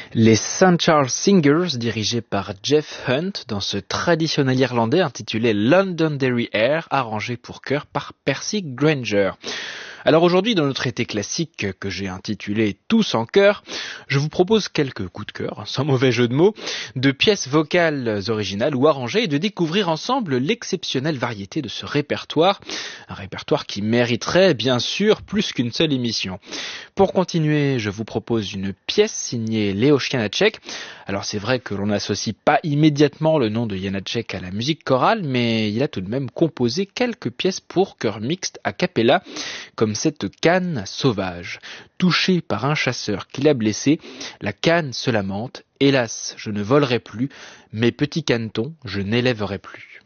Les St. Charles Singers, dirigés par Jeff Hunt, dans ce traditionnel irlandais intitulé Londonderry Air, arrangé pour chœur par Percy Grainger. Alors aujourd'hui, dans notre été classique que j'ai intitulé Tous en chœur, je vous propose quelques coups de cœur, sans mauvais jeu de mots, de pièces vocales originales ou arrangées et de découvrir ensemble l'exceptionnelle variété de ce répertoire. Un répertoire qui mériterait, bien sûr, plus qu'une seule émission. Pour continuer, je vous propose une pièce signée Leoš Janáček. Alors c'est vrai que l'on n'associe pas immédiatement le nom de Janáček à la musique chorale, mais il a tout de même composé quelques pièces pour chœur mixte a cappella, comme cette canne sauvage. Touchée par un chasseur qui l'a blessé, la canne se lamente. Hélas, je ne volerai plus, mes petits canetons, je n'élèverai plus.